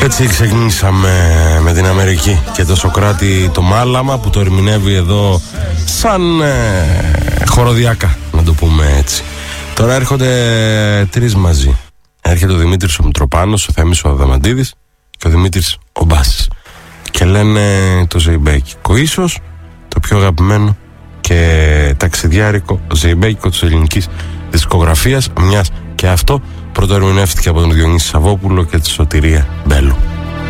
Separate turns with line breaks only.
Έτσι ξεκινήσαμε με την Αμερική και το Σοκράτη το Μάλαμα, που το ερμηνεύει εδώ σαν χοροδιακά, να το πούμε έτσι. Τώρα έρχονται τρεις μαζί. Έρχεται ο Δημήτρης ο Μητροπάνος, ο Θέμης ο Αδαμαντίδης και ο Δημήτρης ο Μπάσης, και λένε το ζεϊμπέκικο, ίσως το πιο αγαπημένο και ταξιδιάρικο ζεϊμπέκικο της ελληνικής δισκογραφίας, μιας και αυτό πρωτοερμηνεύτηκε από τον Διονύση Σαββόπουλο και τη Σωτηρία Μπέλου.